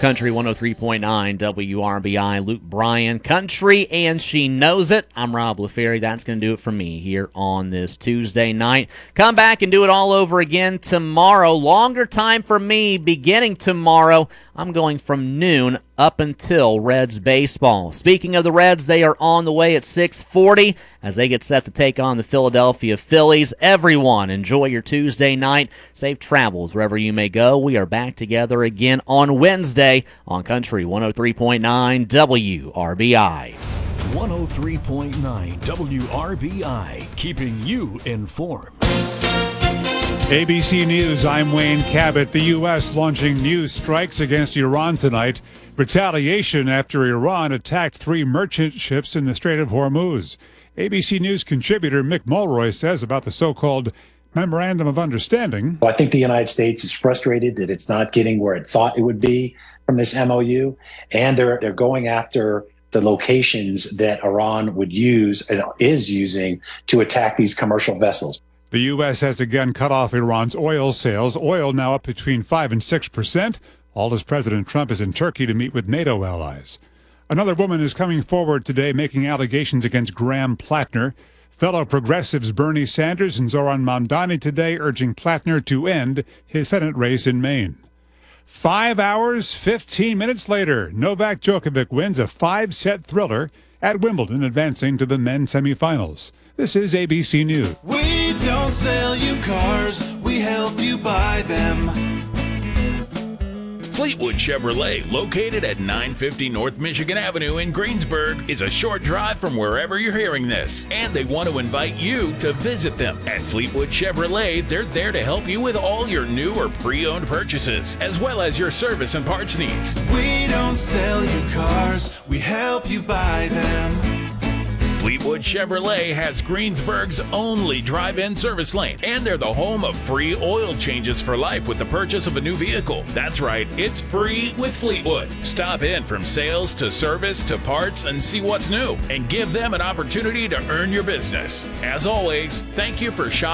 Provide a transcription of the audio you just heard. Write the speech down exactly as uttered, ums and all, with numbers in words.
Country one oh three point nine W R B I, Luke Bryan, Country, and she knows it. I'm Rob LaFerry. That's going to do it for me here on this Tuesday night. Come back and do it all over again tomorrow. Longer time for me beginning tomorrow. I'm going from noon up until Reds baseball. Speaking of the Reds, they are on the way at six forty as they get set to take on the Philadelphia Phillies. Everyone, enjoy your Tuesday night. Safe travels wherever you may go. We are back together again on Wednesday on Country one oh three point nine W R B I. one oh three point nine W R B I, keeping you informed. A B C News, I'm Wayne Cabot. The U S launching new strikes against Iran tonight. Retaliation after Iran attacked three merchant ships in the Strait of Hormuz. A B C News contributor Mick Mulroy says about the so-called Memorandum of Understanding. I think the United States is frustrated that it's not getting where it thought it would be from this M O U, and they're they're going after the locations that Iran would use and is using to attack these commercial vessels. The U S has again cut off Iran's oil sales, oil now up between five and six percent, all as President Trump is in Turkey to meet with NATO allies. Another woman is coming forward today making allegations against Graham Plattner. Fellow progressives Bernie Sanders and Zoran Mamdani today urging Plattner to end his Senate race in Maine. Five hours, fifteen minutes later, Novak Djokovic wins a five-set thriller at Wimbledon, advancing to the men's semifinals. This is A B C News. We don't sell you cars, we help you buy them. Fleetwood Chevrolet, located at nine fifty North Michigan Avenue in Greensburg, is a short drive from wherever you're hearing this. And they want to invite you to visit them. At Fleetwood Chevrolet, they're there to help you with all your new or pre-owned purchases, as well as your service and parts needs. We don't sell you cars, we help you buy them. Fleetwood Chevrolet has Greensburg's only drive-in service lane, and they're the home of free oil changes for life with the purchase of a new vehicle. That's right, it's free with Fleetwood. Stop in from sales to service to parts and see what's new, and give them an opportunity to earn your business. As always, thank you for shopping